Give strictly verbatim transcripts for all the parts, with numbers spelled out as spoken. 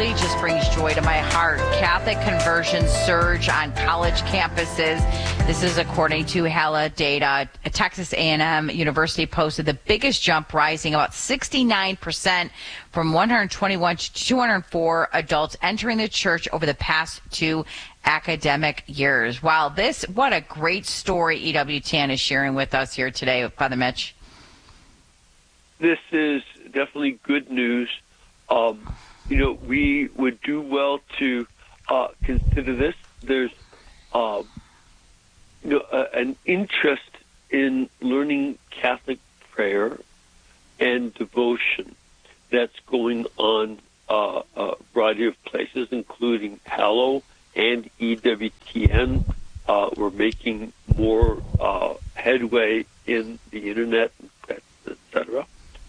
really just brings joy to my heart. Catholic conversions surge on college campuses. This is according to HALA data. Texas A and M University posted the biggest jump, rising about sixty-nine percent from one hundred twenty-one to two hundred four adults entering the church over the past two academic years. Wow, this, what a great story E W T N is sharing with us here today, Father Mitch. This is definitely good news. Um, you know, we would do well to uh, consider this. There's, uh, you know, uh, an interest in learning Catholic prayer and devotion that's going on uh, a variety of places, including Hallow and E W T N. Uh, we're making more uh, headway in the internet, et cetera.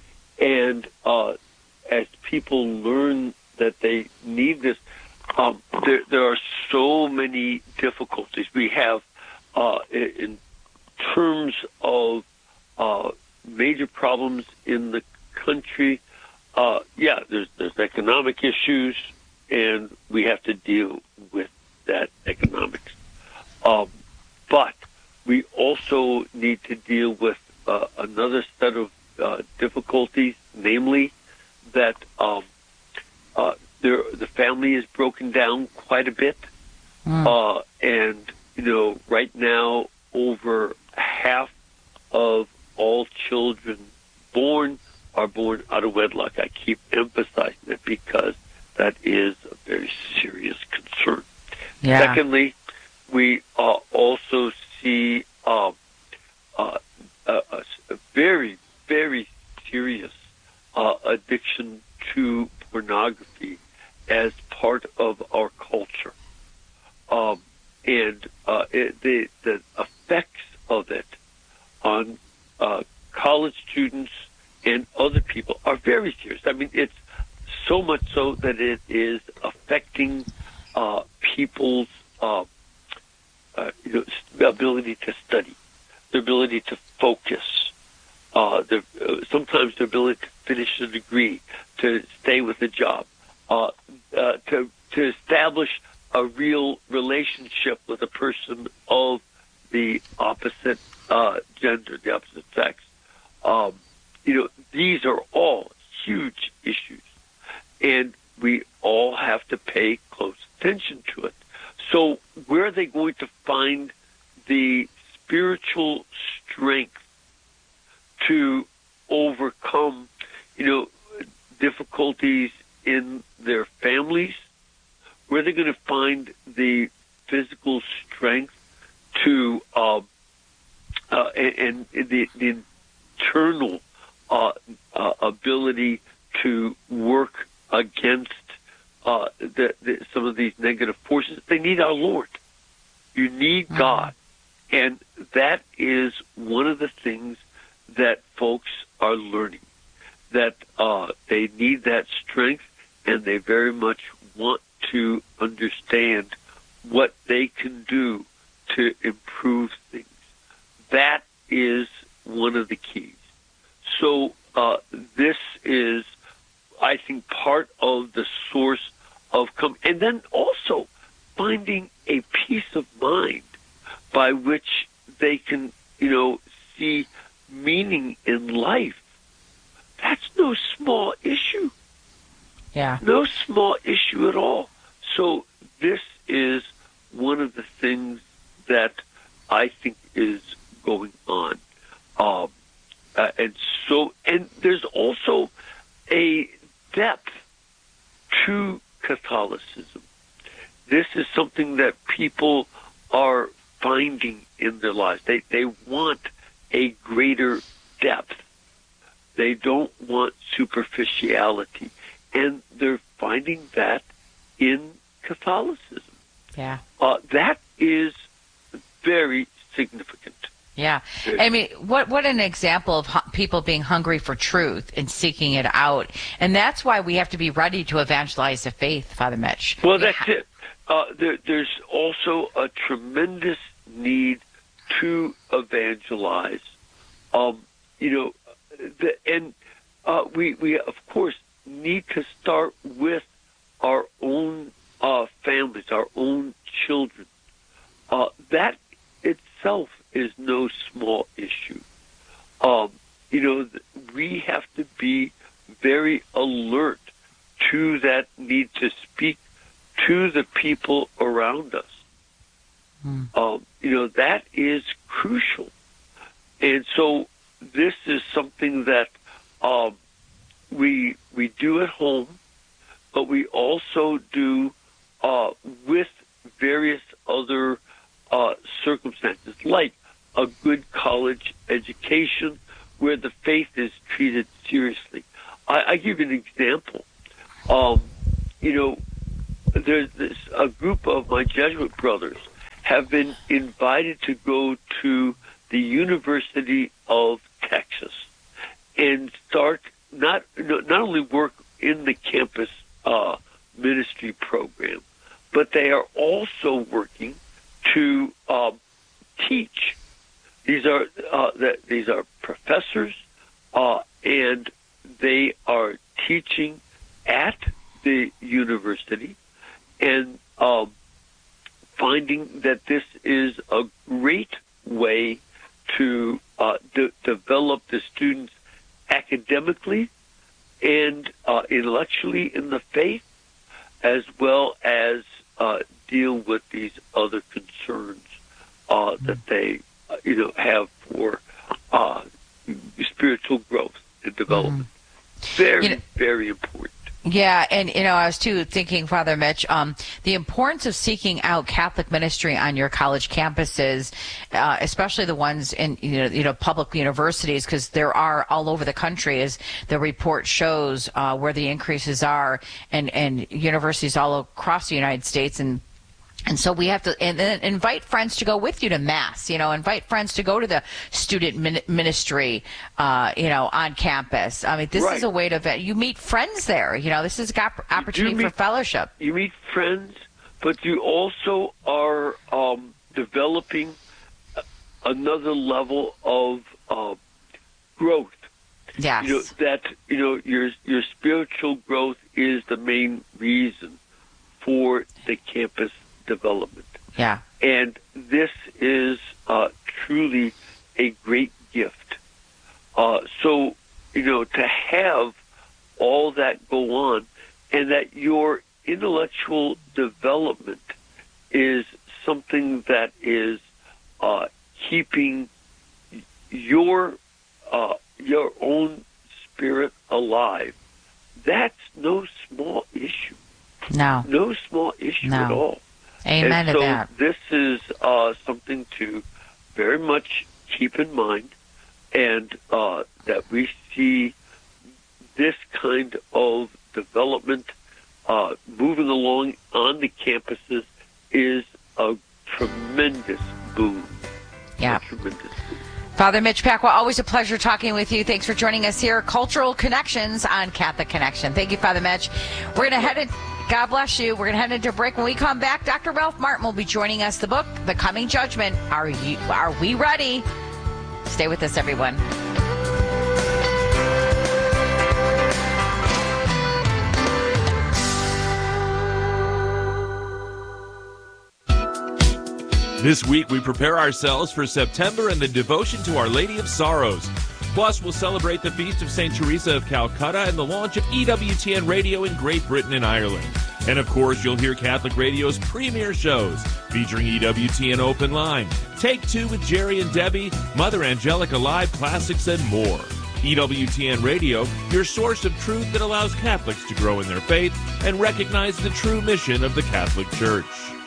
And uh, as people learn that they need this, um, there, there are so many difficulties. We have, uh, in terms of uh, major problems in the country, uh, yeah, there's, there's economic issues, and we have to deal with that economics. Um, but we also need to deal with uh, another set of uh, difficulties, namely that um, uh, there, the family is broken down quite a bit. Mm. Uh, and, you know, right now, over half of all children born are born out of wedlock. I keep emphasizing it because that is a very serious concern. Yeah. Secondly, we uh, also see uh, uh, a, a very, very serious uh, addiction to pornography as part of our culture. Um, and uh, it, the, the effects of it on uh, college students and other people are very serious. I mean, it's so much so that it is affecting uh, people's uh, uh, you know, ability to study, their ability to focus, uh, their, uh, sometimes their ability to finish a degree, to stay with a job, uh, uh, to to establish a real relationship with a person of the opposite uh, gender, the opposite sex. Um, you know, these are all huge issues, and we all have to pay close attention to it. So where are they going to find the spiritual strength to overcome, you know, difficulties in their families? Where are they going to find the physical strength to, uh, uh, and, and the, the internal uh, uh, ability to work against uh, the, the, some of these negative forces? They need our Lord. You need mm-hmm. God. And that is one of the things that folks are learning, that uh, they need that strength, and they very much want to understand what they can do to improve things. That is one of the keys. So uh, this is, I think, part of the source of come, and then also finding a peace of mind by which they can, you know, see meaning in life. That's no small issue. Yeah. No small issue at all. So this is one of the things that I think is going on. Um, uh, and so, and there's also a depth to Catholicism. This is something that people are finding in their lives. They they want a greater depth. They don't want superficiality. And they're finding that in Catholicism. Yeah. Uh, that is very significant. Yeah. I mean, what what an example of hu- people being hungry for truth and seeking it out. And that's why we have to be ready to evangelize the faith, Father Mitch. Well, that's yeah. it. Uh, there, there's also a tremendous need to evangelize. Um, you know, the, and uh, we, we, of course, need to start with our families, our own children. Uh, that itself is no small issue. Um, you know, we have to be very alert to that need to speak to the people around us. Mm. Um, you know, that is crucial. And so this is something that um, we we do at home, but we also do uh, with various other uh, circumstances, like a good college education where the faith is treated seriously. I, I give you an example. Um, you know, there's this, a group of my Jesuit brothers have been invited to go to the University of Texas and start not not only work in the campus uh, ministry program, but they are also working to uh, teach. These are uh, that these are professors, uh, and they are teaching at the university, and um, finding that this is a great way to uh, de- develop the students academically and uh, intellectually in the faith, as well as uh, deal with these other concerns uh, that they, uh, you know, have for uh, spiritual growth and development. Mm. Very, you know, very important. Yeah, and, you know, I was, too, thinking, Father Mitch, um, the importance of seeking out Catholic ministry on your college campuses, uh, especially the ones in, you know, you know public universities, because there are all over the country, as the report shows, uh, where the increases are, and, and universities all across the United States. And And so we have to and then invite friends to go with you to Mass, you know, invite friends to go to the student min- ministry, uh, you know, on campus. I mean, this right. is a way to, you meet friends there. You know, this is an opportunity meet, for fellowship. You meet friends, but you also are um, developing another level of uh, growth. Yes. You know, that, you know, your, your spiritual growth is the main reason for the campus development. Yeah. And this is uh, truly a great gift. Uh, so, you know, to have all that go on, and that your intellectual development is something that is uh, keeping your uh, your own spirit alive, that's no small issue. No. No small issue no. at all. Amen and to so that. This is uh, something to very much keep in mind, and uh, that we see this kind of development uh, moving along on the campuses is a tremendous boon. Yeah. A tremendous boon. Father Mitch Pacwa, always a pleasure talking with you. Thanks for joining us here, Cultural Connections on Catholic Connection. Thank you, Father Mitch. We're going to head in. God bless you. We're going to head into a break. When we come back, Doctor Ralph Martin will be joining us. The book, The Coming Judgment. Are you? Are we ready? Stay with us, everyone. This week, we prepare ourselves for September and the devotion to Our Lady of Sorrows. Plus, we'll celebrate the Feast of Saint Teresa of Calcutta and the launch of E W T N Radio in Great Britain and Ireland. And, of course, you'll hear Catholic Radio's premier shows featuring E W T N Open Line, Take Two with Jerry and Debbie, Mother Angelica Live Classics, and more. E W T N Radio, your source of truth that allows Catholics to grow in their faith and recognize the true mission of the Catholic Church.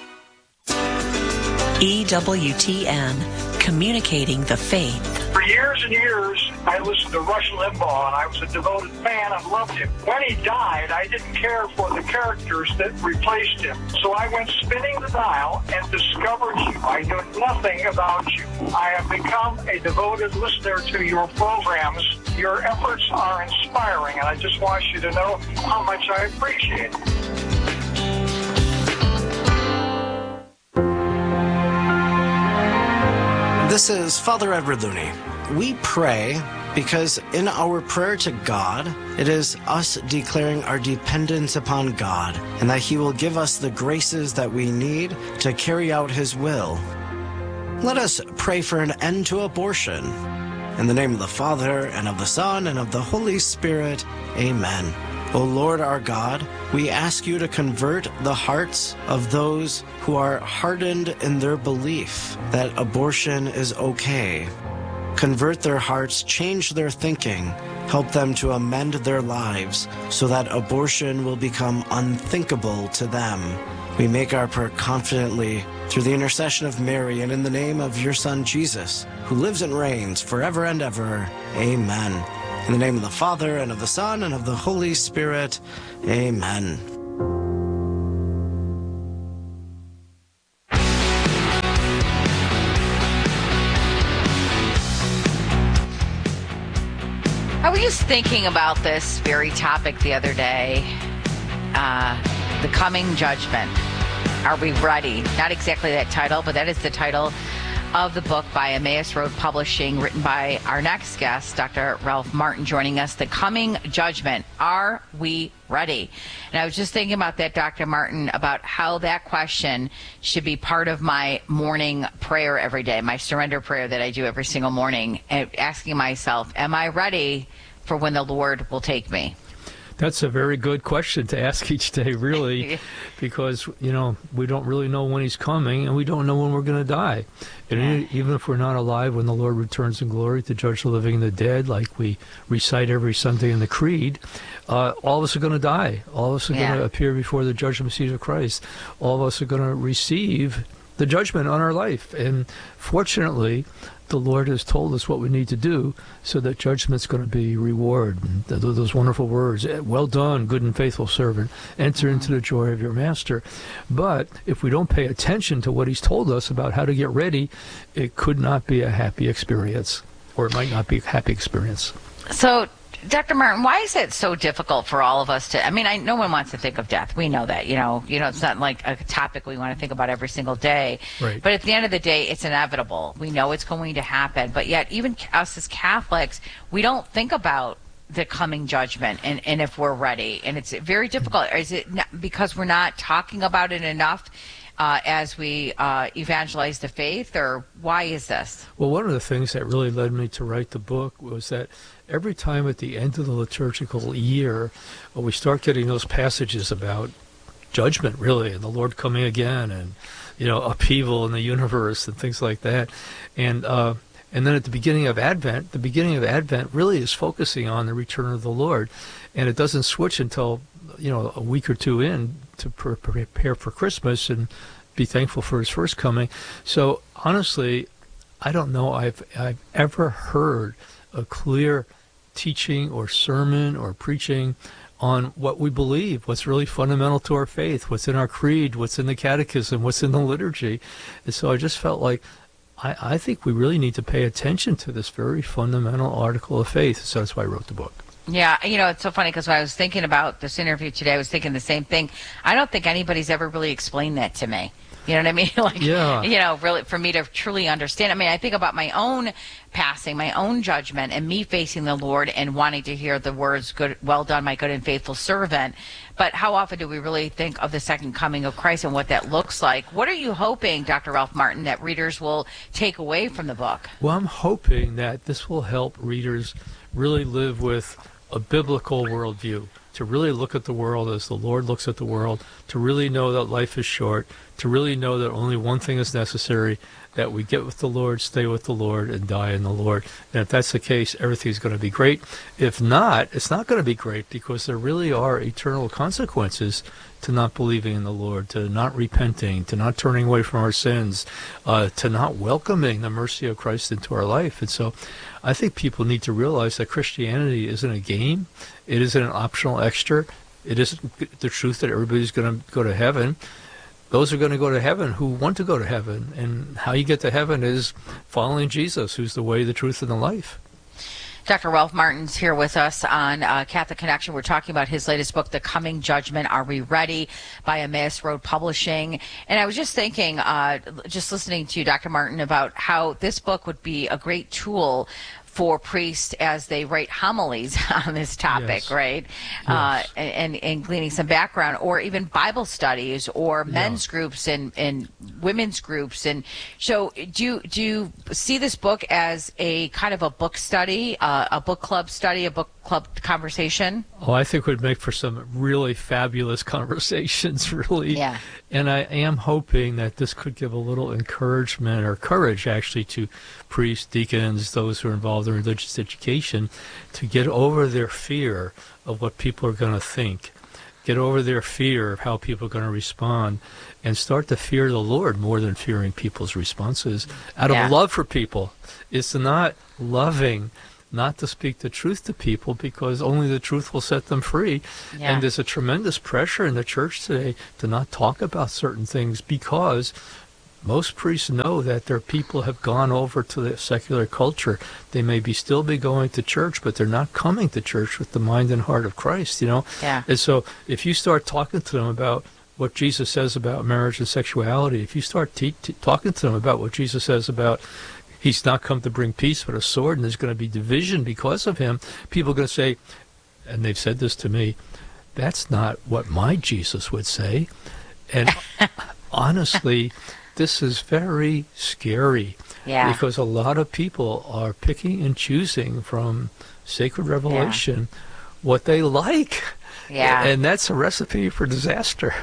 E W T N, communicating the faith. For years and years, I listened to Rush Limbaugh, and I was a devoted fan and loved him. When he died, I didn't care for the characters that replaced him. So I went spinning the dial and discovered you. I knew nothing about you. I have become a devoted listener to your programs. Your efforts are inspiring, and I just want you to know how much I appreciate it. This is Father Edward Looney. We pray Because in our prayer to God, it is us declaring our dependence upon God and that He will give us the graces that we need to carry out His will. Let us pray for an end to abortion. In the name of the Father, and of the Son, and of the Holy Spirit, amen. O Lord our God, we ask you to convert the hearts of those who are hardened in their belief that abortion is okay. Convert their hearts, change their thinking, help them to amend their lives so that abortion will become unthinkable to them. We make our prayer confidently through the intercession of Mary and in the name of your Son Jesus, who lives and reigns forever and ever. Amen. In the name of the Father, and of the Son, and of the Holy Spirit. Amen. I was just thinking about this very topic the other day, uh, the coming judgment. Are we ready? Not exactly that title, but that is the title of the book by Emmaus Road Publishing, written by our next guest, Doctor Ralph Martin, joining us. The Coming Judgment. Are we ready? And I was just thinking about that, Doctor Martin, about how that question should be part of my morning prayer every day, my surrender prayer that I do every single morning, and asking myself, am I ready for when the Lord will take me? That's a very good question to ask each day, really, because, you know, we don't really know when He's coming, and we don't know when we're going to die. And yeah. even if we're not alive when the Lord returns in glory to judge the living and the dead, like we recite every Sunday in the Creed, uh, all of us are going to die. All of us are yeah. going to appear before the judgment seat of Christ. All of us are going to receive the judgment on our life. And fortunately, the Lord has told us what we need to do so that judgment's going to be reward. And th- those wonderful words, well done, good and faithful servant, enter into the joy of your master. But if we don't pay attention to what He's told us about how to get ready, it could not be a happy experience, or it might not be a happy experience. So, Doctor Martin, why is it so difficult for all of us to, I mean, I, no one wants to think of death. We know that, you know, you know, it's not like a topic we want to think about every single day. Right. But at the end of the day, it's inevitable. We know it's going to happen. But yet, even us as Catholics, we don't think about the coming judgment and, and if we're ready. And it's very difficult. Is it not because we're not talking about it enough uh, as we uh, evangelize the faith, or why is this? Well, one of the things that really led me to write the book was that every time at the end of the liturgical year, well, we start getting those passages about judgment, really, and the Lord coming again, and, you know, upheaval in the universe and things like that. And uh, and then at the beginning of Advent, the beginning of Advent really is focusing on the return of the Lord. And it doesn't switch until, you know, a week or two in to pre- prepare for Christmas and be thankful for His first coming. So, honestly, I don't know I've I've ever heard a clear teaching or sermon or preaching on what we believe, what's really fundamental to our faith, what's in our creed, what's in the catechism, what's in the liturgy. And so I just felt like I, I think we really need to pay attention to this very fundamental article of faith. So that's why I wrote the book. Yeah, you know, it's so funny because when I was thinking about this interview today, I was thinking the same thing. I don't think anybody's ever really explained that to me. You know what I mean? Like, yeah. you know, really, for me to truly understand. I mean, I think about my own passing, my own judgment, and me facing the Lord and wanting to hear the words, "Good, well done, my good and faithful servant." But how often do we really think of the second coming of Christ and what that looks like? What are you hoping, Doctor Ralph Martin, that readers will take away from the book? Well, I'm hoping that this will help readers really live with a biblical worldview, to really look at the world as the Lord looks at the world, to really know that life is short, to really know that only one thing is necessary, that we get with the Lord, stay with the Lord, and die in the Lord. And if that's the case, everything's going to be great. If not, it's not going to be great, because there really are eternal consequences to not believing in the Lord, to not repenting, to not turning away from our sins, uh, to not welcoming the mercy of Christ into our life. And so I think people need to realize that Christianity isn't a game. It isn't an optional extra. It isn't the truth that everybody's going to go to heaven. Those are going to go to heaven who want to go to heaven. And how you get to heaven is following Jesus, who's the way, the truth, and the life. Doctor Ralph Martin's here with us on uh, Catholic Connection. We're talking about his latest book, The Coming Judgment, Are We Ready? By Emmaus Road Publishing. And I was just thinking, uh, just listening to you, Doctor Martin, about how this book would be a great tool for priests as they write homilies on this topic, Yes. right? Yes. Uh, and, and gleaning some background, or even Bible studies, or men's Yeah. groups and, and women's groups. And so, do you, do you see this book as a kind of a book study, uh, a book club study, a book club conversation? Oh, I think would make for some really fabulous conversations, really. Yeah. And I am hoping that this could give a little encouragement or courage, actually, to priests, deacons, those who are involved in religious education, to get over their fear of what people are going to think, get over their fear of how people are going to respond, and start to fear the Lord more than fearing people's responses out of Yeah. love for people. It's not loving not to speak the truth to people, because only the truth will set them free. Yeah. And there's a tremendous pressure in the church today to not talk about certain things, because most priests know that their people have gone over to the secular culture. They may be still be going to church, but they're not coming to church with the mind and heart of Christ, you know? Yeah. And so if you start talking to them about what Jesus says about marriage and sexuality, if you start te- t- talking to them about what Jesus says about he's not come to bring peace but a sword, and there's going to be division because of him, people are going to say, and they've said this to me, that's not what my Jesus would say. And honestly, this is very scary. Yeah. Because a lot of people are picking and choosing from sacred revelation what they like. Yeah. And that's a recipe for disaster.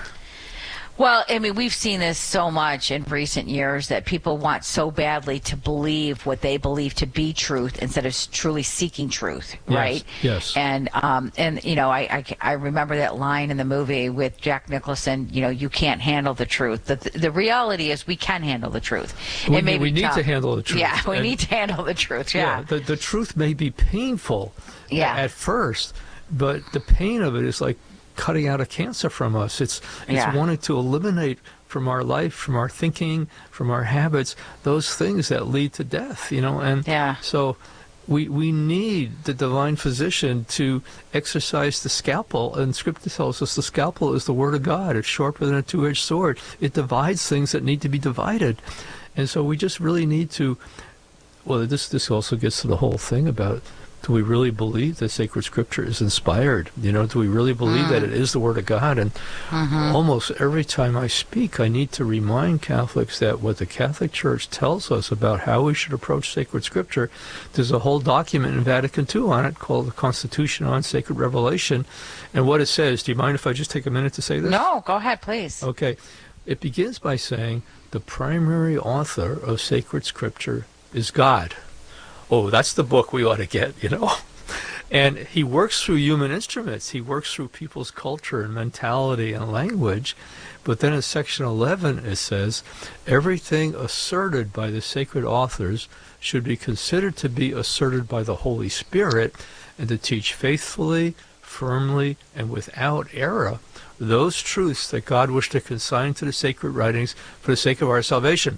Well, I mean, we've seen this so much in recent years, that people want so badly to believe what they believe to be truth instead of truly seeking truth, Yes, right? yes. And um, and you know, I, I I remember that line in the movie with Jack Nicholson. You know, you can't handle the truth. The the reality is, we can handle the truth. We, It may we be need tough. to handle the truth. Yeah, we And- need to handle the truth. Yeah. the, the truth may be painful Yeah. at first, but the pain of it is like cutting out a cancer from us. It's it's Yeah. wanting to eliminate from our life, from our thinking, from our habits, those things that lead to death, you know. And Yeah. so we we need the divine physician to exercise the scalpel, and Scripture tells us the scalpel is the Word of God. It's sharper than a two-edged sword. It divides things that need to be divided. And so we just really need to, well, this this also gets to the whole thing about, do we really believe that sacred Scripture is inspired? You know, do we really believe Mm. that it is the Word of God? And Mm-hmm. almost every time I speak, I need to remind Catholics that what the Catholic Church tells us about how we should approach sacred Scripture, there's a whole document in Vatican Two on it called the Constitution on Sacred Revelation. And what it says, do you mind if I just take a minute to say this? No, go ahead, please. Okay. It begins by saying the primary author of sacred Scripture is God. Oh, that's the book we ought to get, you know. And he works through human instruments. He works through people's culture and mentality and language. But then in section eleven, it says, everything asserted by the sacred authors should be considered to be asserted by the Holy Spirit, and to teach faithfully, firmly, and without error those truths that God wished to consign to the sacred writings for the sake of our salvation.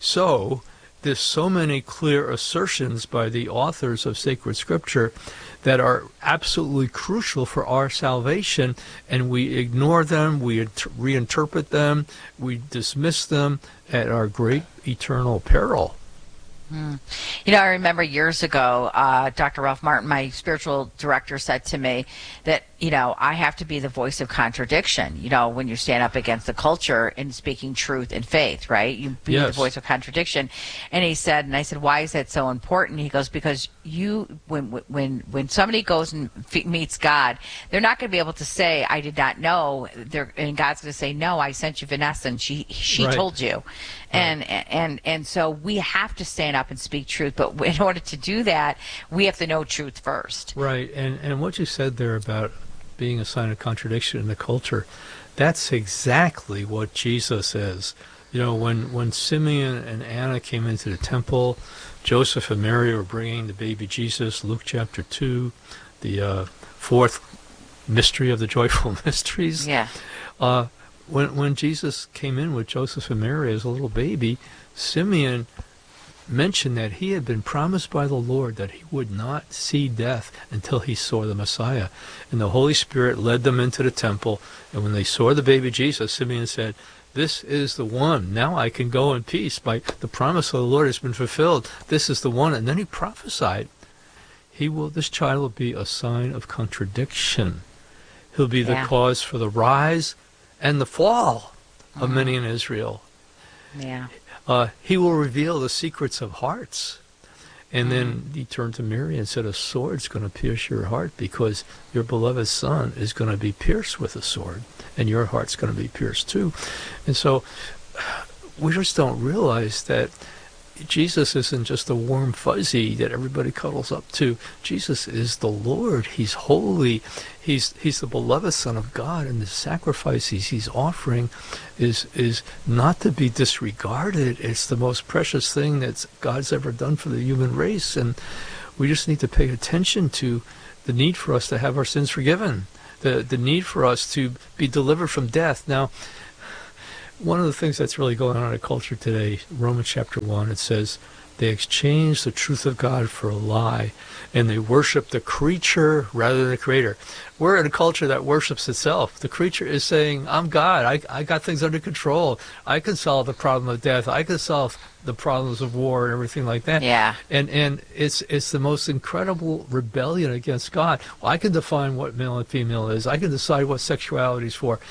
So, there's so many clear assertions by the authors of sacred Scripture that are absolutely crucial for our salvation, and we ignore them, we inter- reinterpret them, we dismiss them at our great eternal peril. You know, I remember years ago, uh, Doctor Ralph Martin, my spiritual director, said to me that, you know, I have to be the voice of contradiction, you know, when you stand up against the culture and speaking truth and faith, right? You be the Yes. voice of contradiction. And he said, and I said, why is that so important? He goes, because you, when when when somebody goes and fe- meets God, they're not going to be able to say, I did not know. They're, and God's going to say, no, I sent you Vanessa, and she she Right. told you. And, and and so we have to stand up and speak truth, but in order to do that, we have to know truth first. Right, and, and what you said there about being a sign of contradiction in the culture, that's exactly what Jesus is. You know, when, when Simeon and Anna came into the temple, Joseph and Mary were bringing the baby Jesus, Luke chapter two, the uh, fourth mystery of the joyful mysteries. Yeah. Uh, when when Jesus came in with Joseph and Mary as a little baby, Simeon mentioned that he had been promised by the Lord that he would not see death until he saw the Messiah. And the Holy Spirit led them into the temple, and when they saw the baby Jesus, Simeon said, this is the one. Now I can go in peace. By the promise of the Lord has been fulfilled. This is the one. And then he prophesied he will. This child will be a sign of contradiction. He'll be the Yeah. cause for the rise and the fall of Mhm. many in Israel. Yeah. Uh, he will reveal the secrets of hearts. And Mm. then he turned to Mary and said, a sword's going to pierce your heart because your beloved son is going to be pierced with a sword, and your heart's going to be pierced too. And so we just don't realize that Jesus isn't just a warm fuzzy that everybody cuddles up to. Jesus is the Lord. He's holy. He's he's the beloved Son of God, and the sacrifices he's offering is is not to be disregarded. It's the most precious thing that God's ever done for the human race, and we just need to pay attention to the need for us to have our sins forgiven, the the need for us to be delivered from death. Now, one of the things that's really going on in culture today, Romans chapter one, it says, they exchange the truth of God for a lie, and they worship the creature rather than the creator. We're in a culture that worships itself. The creature is saying, I'm God. I, I got things under control. I can solve the problem of death. I can solve the problems of war and everything like that. Yeah. And and it's it's the most incredible rebellion against God. Well, I can define what male and female is. I can decide what sexuality is for.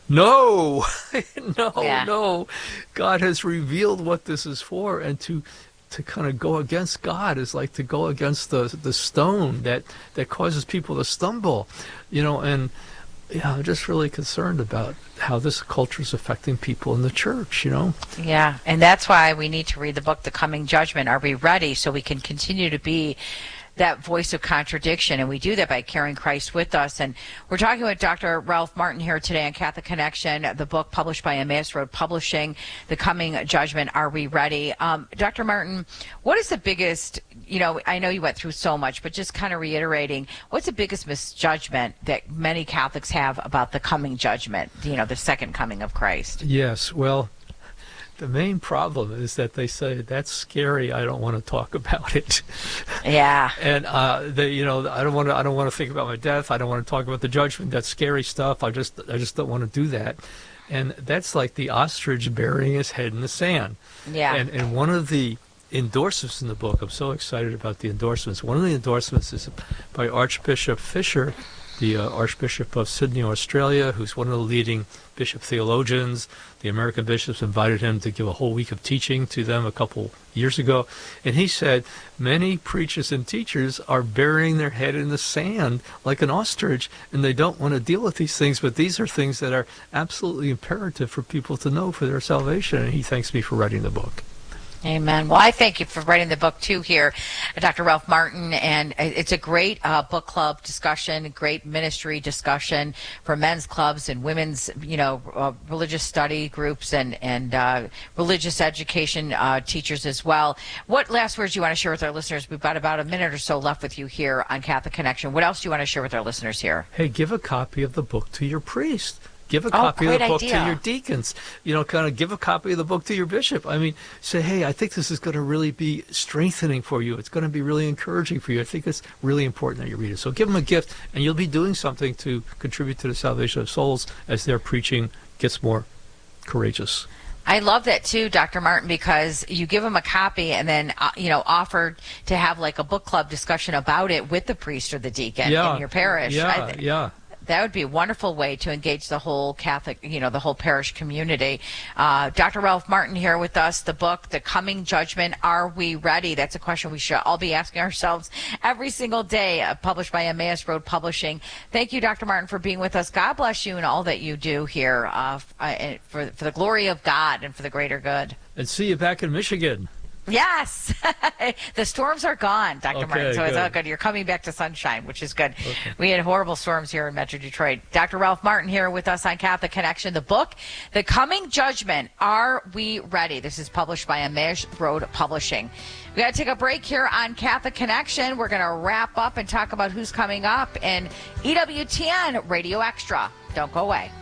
No, no, Yeah. no. God has revealed what this is for, and to to kind of go against God is like to go against the the stone that, that causes people to stumble, you know. And yeah, I'm just really concerned about how this culture is affecting people in the church, you know. Yeah, and that's why we need to read the book, The Coming Judgment. Are we ready so we can continue to be that voice of contradiction? And we do that by carrying Christ with us. And we're talking with Doctor Ralph Martin here today on Catholic Connection, the book published by Emmaus Road Publishing, The Coming Judgment, Are We Ready? Um, Doctor Martin, what is the biggest, you know, I know you went through so much, but just kind of reiterating, what's the biggest misjudgment that many Catholics have about the coming judgment, you know, the second coming of Christ? Yes, well, the main problem is that they say, that's scary, I don't want to talk about it. Yeah. And uh, they, you know, I don't want to. I don't want to think about my death. I don't want to talk about the judgment. That's scary stuff. I just, I just don't want to do that. And that's like the ostrich burying his head in the sand. Yeah. And and one of the endorsements in the book, I'm so excited about the endorsements. One of the endorsements is by Archbishop Fisher, the uh, Archbishop of Sydney, Australia, who's one of the leading bishop theologians. The American bishops invited him to give a whole week of teaching to them a couple years ago. And he said, many preachers and teachers are burying their head in the sand like an ostrich, and they don't want to deal with these things, but these are things that are absolutely imperative for people to know for their salvation. And he thanks me for writing the book. Amen. Well, I thank you for writing the book, too, here, Doctor Ralph Martin. And it's a great uh, book club discussion, great ministry discussion for men's clubs and women's, you know, uh, religious study groups and, and uh, religious education uh, teachers as well. What last words do you want to share with our listeners? We've got about a minute or so left with you here on Catholic Connection. What else do you want to share with our listeners here? Hey, give a copy of the book to your priest. Give a Oh, copy of the great book idea. to your deacons. You know, kind of give a copy of the book to your bishop. I mean, say, hey, I think this is going to really be strengthening for you. It's going to be really encouraging for you. I think it's really important that you read it. So give them a gift, and you'll be doing something to contribute to the salvation of souls as their preaching gets more courageous. I love that too, Doctor Martin, because you give them a copy and then, uh, you know, offer to have like a book club discussion about it with the priest or the deacon Yeah, in your parish. yeah, I th- yeah. That would be a wonderful way to engage the whole Catholic, you know, the whole parish community. Uh, Doctor Ralph Martin here with us, the book, The Coming Judgment, Are We Ready? That's a question we should all be asking ourselves every single day, uh, published by Emmaus Road Publishing. Thank you, Doctor Martin, for being with us. God bless you and all that you do here uh, f- uh, for, for the glory of God and for the greater good. And see you back in Michigan. Yes. The storms are gone, Doctor Okay, Martin, so it's good. all good. You're coming back to sunshine, which is good. Okay. We had horrible storms here in Metro Detroit. Doctor Ralph Martin here with us on Catholic Connection. The book, The Coming Judgment, Are We Ready? This is published by Emmaus Road Publishing. We got to take a break here on Catholic Connection. We're going to wrap up and talk about who's coming up in E W T N Radio Extra. Don't go away.